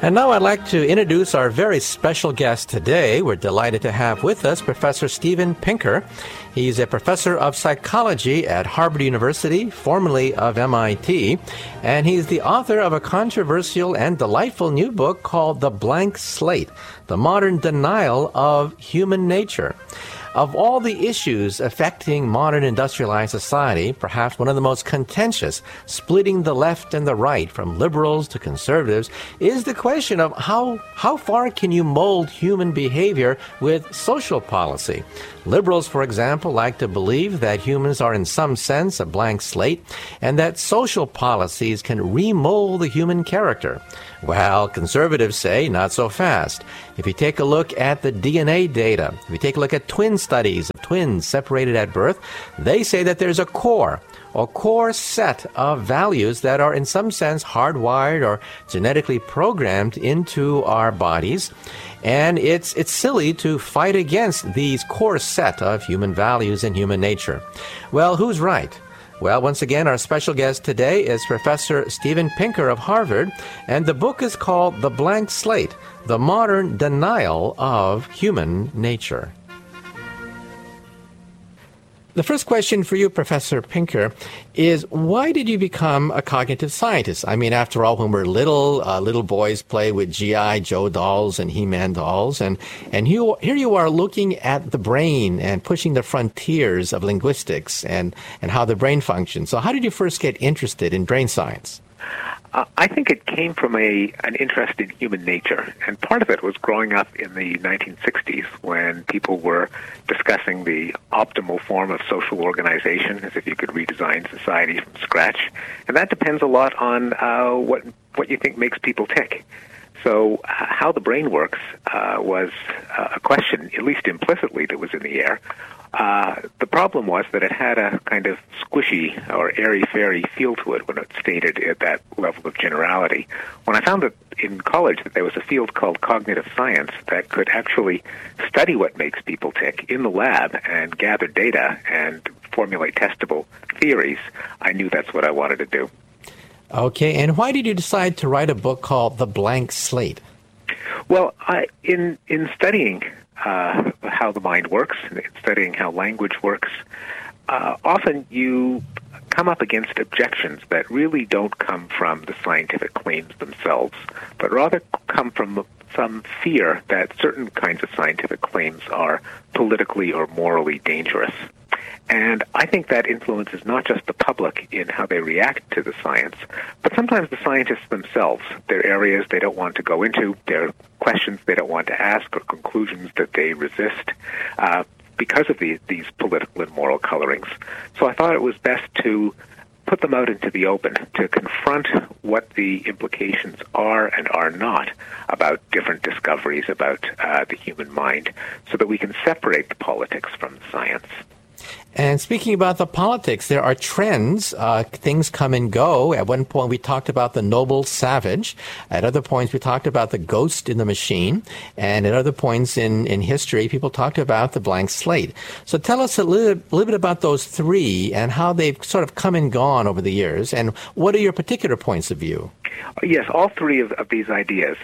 And now I'd like to introduce our very special guest today. We're delighted to have with us Professor Steven Pinker. He's a professor of psychology at Harvard University, formerly of MIT, and he's the author of a controversial and delightful new book called The Blank Slate, The Modern Denial of Human Nature. Of all the issues affecting modern industrialized society, perhaps one of the most contentious, splitting the left and the right, from liberals to conservatives, is the question of how far can you mold human behavior with social policy? Liberals, for example, like to believe that humans are in some sense a blank slate and that social policies can remold the human character. Well, conservatives say not so fast. If you take a look at the DNA data, if you take a look at twin studies of twins separated at birth, they say that there's a core set of values that are in some sense hardwired or genetically programmed into our bodies. And it's silly to fight against these core set of human values and human nature. Well, who's right? Well, once again, our special guest today is Professor Steven Pinker of Harvard, and the book is called The Blank Slate, The Modern Denial of Human Nature. The first question for you, Professor Pinker, is why did you become a cognitive scientist? I mean, after all, when we're little boys play with G.I. Joe dolls and He-Man dolls, and here you are looking at the brain and pushing the frontiers of linguistics and how the brain functions. So how did you first get interested in brain science? I think it came from an interest in human nature, and part of it was growing up in the 1960s when people were discussing the optimal form of social organization, as if you could redesign society from scratch, and that depends a lot on what you think makes people tick. So how the brain works was a question, at least implicitly, that was in the air. The problem was that it had a kind of squishy or airy-fairy feel to it when it stated at that level of generality. When I found that in college that there was a field called cognitive science that could actually study what makes people tick in the lab and gather data and formulate testable theories, I knew that's what I wanted to do. Okay, and why did you decide to write a book called The Blank Slate? Well, in studying how the mind works, studying how language works, often you come up against objections that really don't come from the scientific claims themselves, but rather come from some fear that certain kinds of scientific claims are politically or morally dangerous. And I think that influences not just the public in how they react to the science, but sometimes the scientists themselves. There are areas they don't want to go into, there are questions they don't want to ask, or conclusions that they resist because of these political and moral colorings. So I thought it was best to put them out into the open, to confront what the implications are and are not about different discoveries about the human mind, so that we can separate the politics from the science. And speaking about the politics, there are trends. Things come and go. At one point, we talked about the noble savage. At other points, we talked about the ghost in the machine. And at other points in history, people talked about the blank slate. So tell us a little bit about those three and how they've sort of come and gone over the years. And what are your particular points of view? Yes, all three of these ideas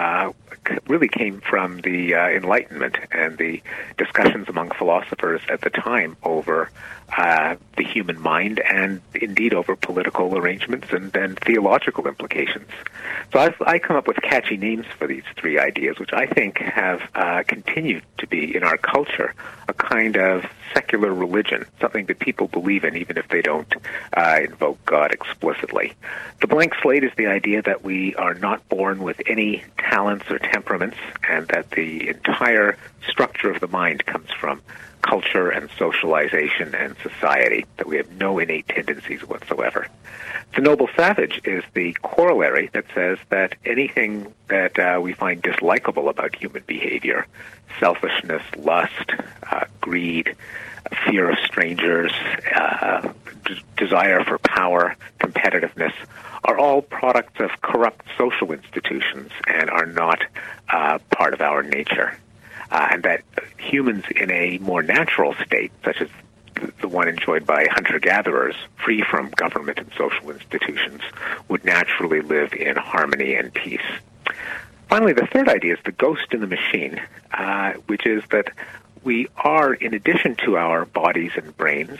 really came from the Enlightenment and the discussions among philosophers at the time over the human mind and indeed over political arrangements and then theological implications. So I come up with catchy names for these three ideas, which I think have continued to be in our culture a kind of secular religion, something that people believe in even if they don't invoke God explicitly. The blank slate is the idea that we are not born with any talents or temperaments, and that the entire structure of the mind comes from culture and socialization and society, that we have no innate tendencies whatsoever. The noble savage is the corollary that says that anything that we find dislikable about human behavior, selfishness, lust, greed, fear of strangers, desire for power, competitiveness, are all products of corrupt social institutions and are not part of our nature. And that humans in a more natural state, such as the one enjoyed by hunter-gatherers, free from government and social institutions, would naturally live in harmony and peace. Finally, the third idea is the ghost in the machine, which is that we are, in addition to our bodies and brains,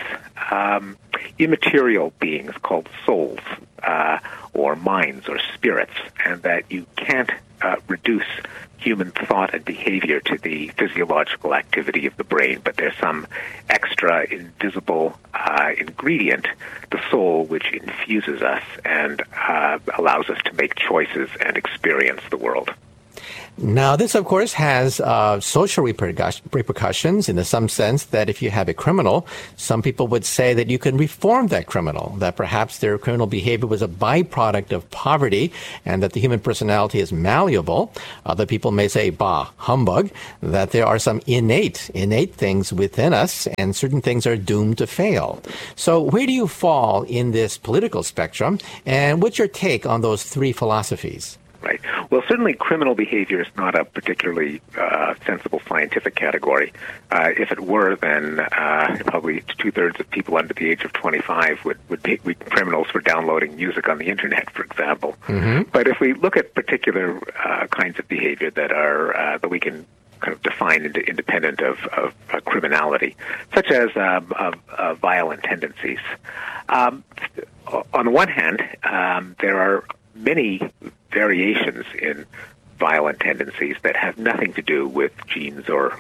immaterial beings called souls, or minds or spirits, and that you can't reduce human thought and behavior to the physiological activity of the brain, but there's some extra invisible ingredient, the soul, which infuses us and allows us to make choices and experience the world. Now, this, of course, has social repercussions in some sense that if you have a criminal, some people would say that you can reform that criminal, that perhaps their criminal behavior was a byproduct of poverty and that the human personality is malleable. Other people may say, bah, humbug, that there are some innate things within us and certain things are doomed to fail. So where do you fall in this political spectrum, and what's your take on those three philosophies? Right. Well, certainly criminal behavior is not a particularly sensible scientific category. If it were, then probably 2/3 of people under the age of 25 would be criminals for downloading music on the internet, for example. Mm-hmm. But if we look at particular kinds of behavior that we can kind of define independent of criminality, such as violent tendencies. On the one hand, there are many variations in violent tendencies that have nothing to do with genes or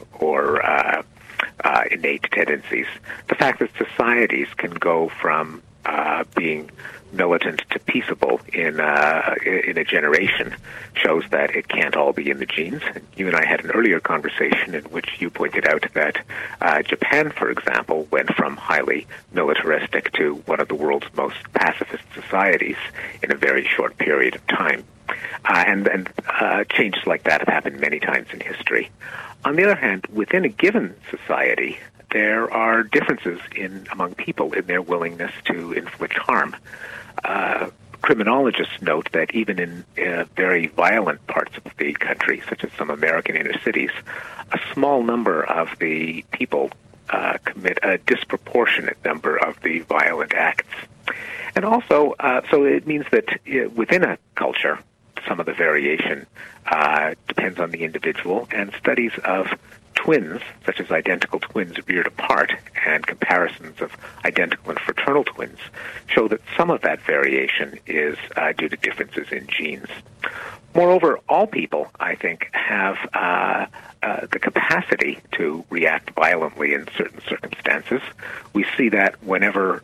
innate tendencies. The fact that societies can go from being militant to peaceable in a generation shows that it can't all be in the genes. You and I had an earlier conversation in which you pointed out that Japan, for example, went from highly militaristic to one of the world's most pacifist societies in a very short period of time. And changes like that have happened many times in history. On the other hand, within a given society, there are differences among people in their willingness to inflict harm. Criminologists note that even in very violent parts of the country, such as some American inner cities, a small number of the people commit a disproportionate number of the violent acts. And also, so it means that within a culture, some of the variation depends on the individual, and studies of twins, such as identical twins reared apart, and comparisons of identical and fraternal twins, show that some of that variation is due to differences in genes. Moreover, all people, I think, have the capacity to react violently in certain circumstances. We see that whenever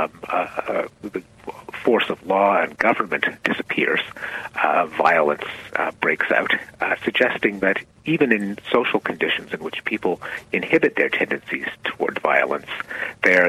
the force of law and government disappears, violence breaks out, suggesting that even in social conditions in which people inhibit their tendencies toward violence, they're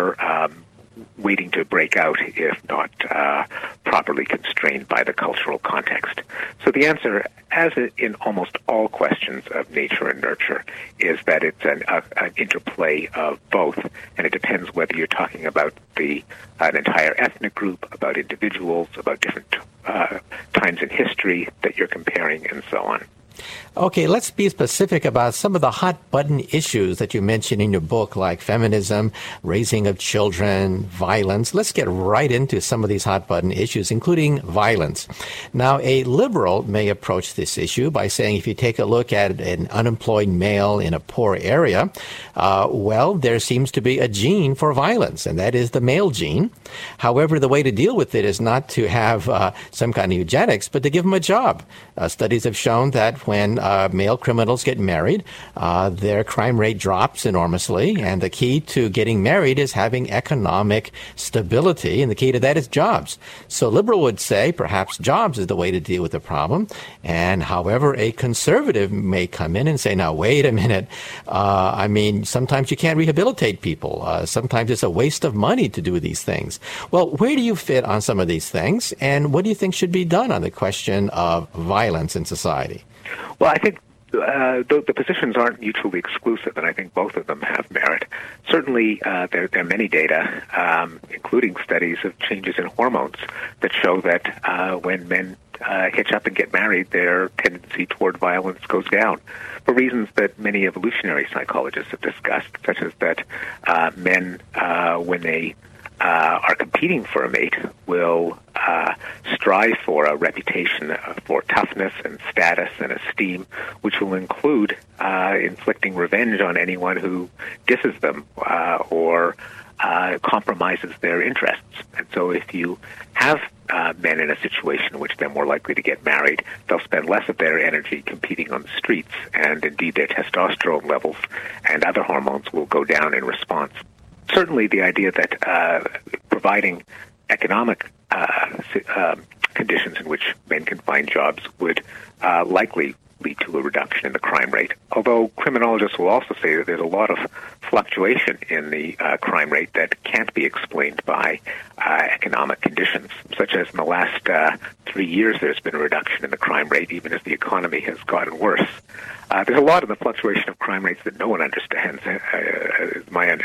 waiting to break out if not properly constrained by the cultural context. So the answer, as in almost all questions of nature and nurture, is that it's an interplay of both, and it depends whether you're talking about an entire ethnic group, about individuals, about different times in history that you're comparing, and so on. Okay, let's be specific about some of the hot-button issues that you mentioned in your book, like feminism, raising of children, violence. Let's get right into some of these hot-button issues, including violence. Now, a liberal may approach this issue by saying if you take a look at an unemployed male in a poor area, well, there seems to be a gene for violence, and that is the male gene. However, the way to deal with it is not to have some kind of eugenics, but to give them a job. Studies have shown that when male criminals get married, their crime rate drops enormously, and the key to getting married is having economic stability, and the key to that is jobs. So liberal would say perhaps jobs is the way to deal with the problem, and however, a conservative may come in and say, now, wait a minute, I mean, sometimes you can't rehabilitate people. Sometimes it's a waste of money to do these things. Well, where do you fit on some of these things, and what do you think should be done on the question of violence in society? Well, I think the positions aren't mutually exclusive, and I think both of them have merit. Certainly, there are many data, including studies of changes in hormones, that show that when men hitch up and get married, their tendency toward violence goes down for reasons that many evolutionary psychologists have discussed, such as that men, when they are competing for a mate will strive for a reputation for toughness and status and esteem, which will include inflicting revenge on anyone who disses them or compromises their interests. And so if you have men in a situation in which they're more likely to get married, they'll spend less of their energy competing on the streets, and indeed their testosterone levels and other hormones will go down in response. Certainly the idea that providing economic conditions in which men can find jobs would likely lead to a reduction in the crime rate. Although criminologists will also say that there's a lot of fluctuation in the crime rate that can't be explained by economic conditions, such as in the last 3 years there's been a reduction in the crime rate even as the economy has gotten worse. There's a lot of the fluctuation of crime rates that no one understands, is my understanding.